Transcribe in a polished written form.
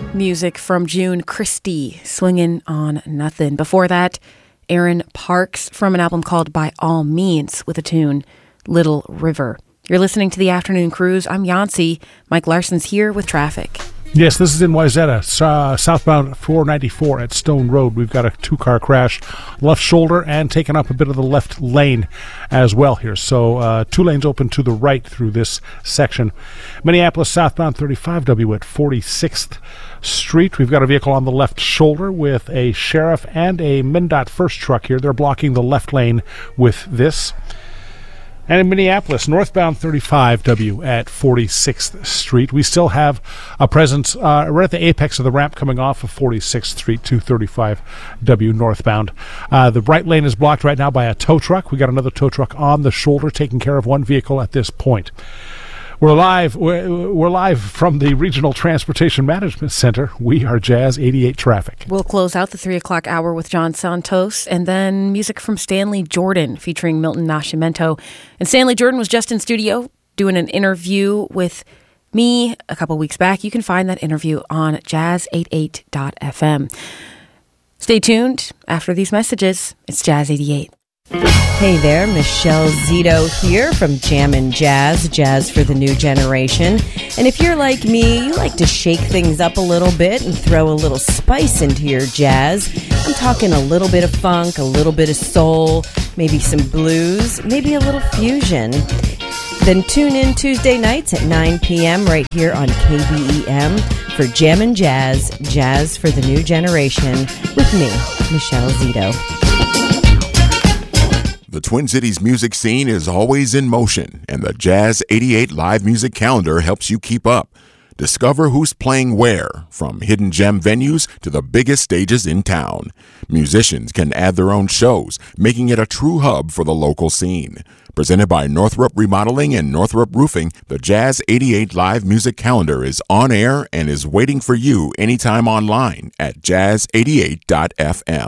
Music from June Christie, Swingin' on Nothing. Before that, Aaron Parks from an album called By All Means with a tune, Little River. You're listening to The Afternoon Cruise. I'm Yancey. Mike Larson's here with traffic. Yes, this is in Wayzata, southbound 494 at Stone Road. We've got a two-car crash, left shoulder, and taken up a bit of the left lane as well here. So 2 lanes open to the right through this section. Minneapolis southbound 35W at 46th Street. We've got a vehicle on the left shoulder with a sheriff and a MnDOT first truck here. They're blocking the left lane with this. And in Minneapolis, northbound 35W at 46th Street. We still have a presence right at the apex of the ramp coming off of 46th Street to 35W northbound. The right lane is blocked right now by a tow truck. We got another tow truck on the shoulder taking care of one vehicle at this point. We're live from the Regional Transportation Management Center. We are Jazz 88 Traffic. We'll close out the 3 o'clock hour with John Santos and then music from Stanley Jordan featuring Milton Nascimento. And Stanley Jordan was just in studio doing an interview with me a couple weeks back. You can find that interview on jazz88.fm. Stay tuned. After these messages, it's Jazz 88. Hey there, Michelle Zito here from Jammin' Jazz, Jazz for the New Generation. And if you're like me, you like to shake things up a little bit and throw a little spice into your jazz. I'm talking a little bit of funk, a little bit of soul, maybe some blues, maybe a little fusion. Then tune in Tuesday nights at 9 p.m. right here on KBEM for Jammin' Jazz, Jazz for the New Generation with me, Michelle Zito. The Twin Cities music scene is always in motion, and the Jazz 88 live music calendar helps you keep up. Discover who's playing where, from hidden gem venues to the biggest stages in town. Musicians can add their own shows, making it a true hub for the local scene. Presented by Northrop Remodeling and Northrop Roofing, the Jazz 88 live music calendar is on air and is waiting for you anytime online at jazz88.fm.